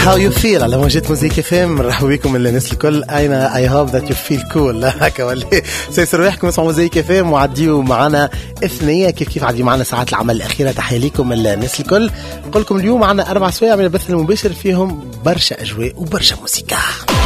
How you feel على موجات موزيك FM. مرحبا بكم الناس الكل. I hope that you feel cool. هكا ولي سيسر روحكم اسمعوا موزيك FM وعديوا معنا إثنية كيف عديوا معنا ساعات العمل الأخيرة. تحية لكم الناس الكل. نقول لكم اليوم معنا 4 سوايع من البث المباشر فيهم برشا أجواء وبرشا موسيقى.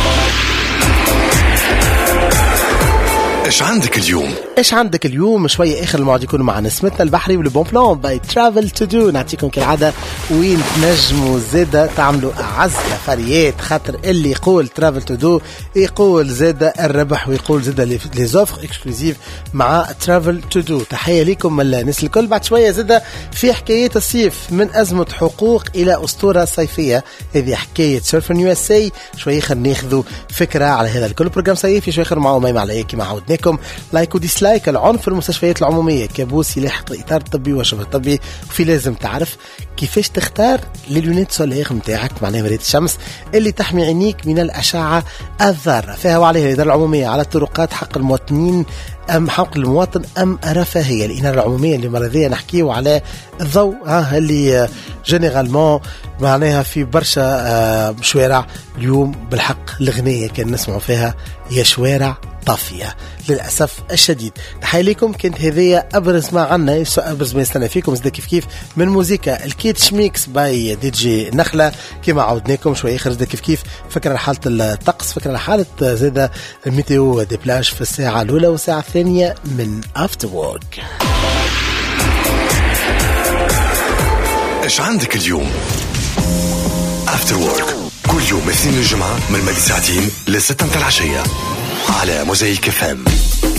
ايش عندك اليوم؟ ايش عندك اليوم؟ شويه اخر الموعد يكونوا معنا نسمتنا البحري والبون بلان باي ترافل تو دو. نعطيكم كالعاده وين تنجموا زاده تعملوا اعز فريات، خاطر اللي يقول ترافل تو دو يقول زاده الربح ويقول زاده لي زوفر اكسكلوزيف مع ترافل تو دو. تحيه لكم الناس الكل. بعد شويه زاده في حكايه الصيف من ازمه حقوق الى اسطوره صيفيه، هذه حكايه سيرفن يو اس اي. شويه خلينا ناخذوا فكره على هذا الكل. بروجرام صيفي شويه خير معاهم ميم على كيما عودناكم. لايك وديسلايك. العنف في المستشفيات العمومية كابوس يلاحق الإطار الطبي وشبه الطبي. وفي لازم تعرف كيفاش تختار لليونيت سولير متاعك، معناها مرية الشمس اللي تحمي عينيك من الأشعة الضارة. فيها وعليها الإدارة العمومية على الطرقات حق المواطنين أم حق المواطن أم رفاهية. الإنارة العمومية اللي مرضية نحكيه على الضوء اللي جينيرالمون معناها في برشا شوارع اليوم بالحق الغنية كان نسمعوا فيها هي شوارع طافية للأسف الشديد. تحية لكم. كانت هذه أبرز ما عنا، أبرز ما يستنى فيكم زي كيف من موسيقى الكيتش ميكس باي دي جي نخلة كما عودناكم. شوية آخر زي كيف فكرة حالة الطقس، فكرة حالة زادة الميتيو دي بلاج في الساعة الأولى والساعة الثانية من After Work. ايش عندك اليوم؟ After Work كل يوم اثنين الجمعة من 2 ساعتين ل6 العشية على موزايك FM.